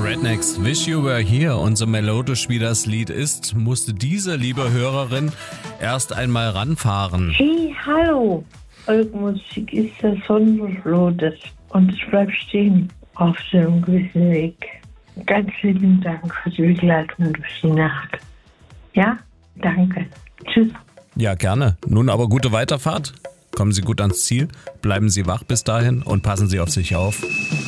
Rednecks, Wish You Were Here, und so melodisch wie das Lied ist, musste diese liebe Hörerin erst einmal ranfahren. Hey, hallo! Eure Musik ist das Sonnenflotes und es bleibt stehen auf dem gewissen Weg. Ganz vielen Dank für die Begleitung durch die Nacht. Ja, danke. Tschüss. Ja, gerne. Nun aber gute Weiterfahrt. Kommen Sie gut ans Ziel, bleiben Sie wach bis dahin und passen Sie auf sich auf.